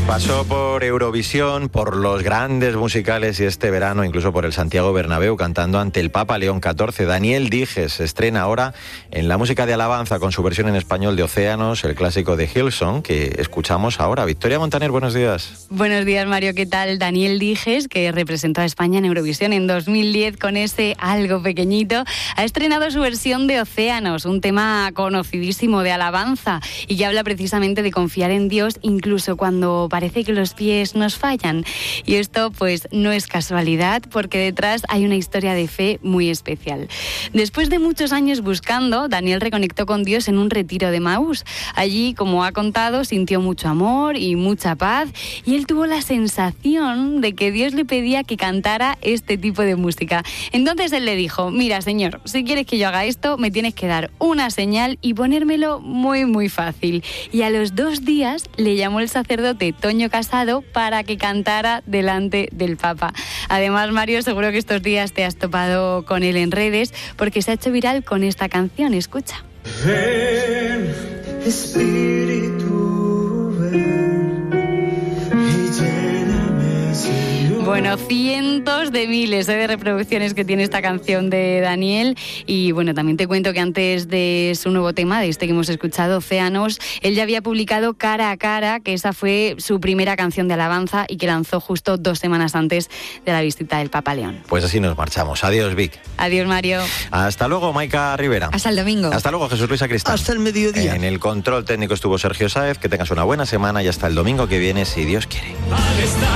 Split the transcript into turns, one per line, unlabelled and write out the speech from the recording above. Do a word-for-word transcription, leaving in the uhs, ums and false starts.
Pasó por Eurovisión, por los grandes musicales y este verano incluso por el Santiago Bernabéu cantando ante el Papa León catorce. Daniel Dijes se estrena ahora en la música de alabanza con su versión en español de Océanos, el clásico de Hillsong que escuchamos ahora. Victoria Montaner, buenos días.
Buenos días, Mario, ¿qué tal? Daniel Dijes, que representó a España en Eurovisión en dos mil diez con ese Algo Pequeñito, ha estrenado su versión de Océanos, un tema conocidísimo de alabanza y que habla precisamente de confiar en Dios incluso cuando parece que los pies nos fallan. Y esto pues no es casualidad, porque detrás hay una historia de fe muy especial. Después de muchos años buscando, Daniel reconectó con Dios en un retiro de Maús. Allí, como ha contado, sintió mucho amor y mucha paz, y él tuvo la sensación de que Dios le pedía que cantara este tipo de música. Entonces él le dijo: mira, Señor, si quieres que yo haga esto, me tienes que dar una señal y ponérmelo muy muy fácil. Y a los dos días le llamó el sacerdote Toño Casado para que cantara delante del Papa. Además, Mario, seguro que estos días te has topado con él en redes porque se ha hecho viral con esta canción. Escucha.
Ven, Espíritu, ven, y lléname, Señor.
Bueno, cientos de miles ¿eh? de reproducciones que tiene esta canción de Daniel. Y bueno, también te cuento que antes de su nuevo tema, de este que hemos escuchado, Océanos, él ya había publicado Cara a Cara, que esa fue su primera canción de alabanza y que lanzó justo dos semanas antes de la visita del Papa León.
Pues así nos marchamos. Adiós, Vic.
Adiós, Mario.
Hasta luego, Maika Rivera.
Hasta el domingo.
Hasta luego, Jesús Luis Sacristán.
Hasta el mediodía.
En el control técnico estuvo Sergio Sáez. Que tengas una buena semana y hasta el domingo que viene, si Dios quiere.